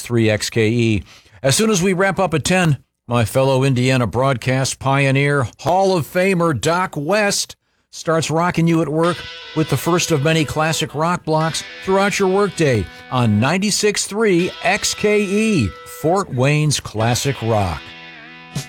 96.3 XKE. As soon as we wrap up at 10, my fellow Indiana broadcast pioneer, Hall of Famer Doc West starts rocking you at work with the first of many classic rock blocks throughout your workday on 96.3 XKE, Fort Wayne's classic rock.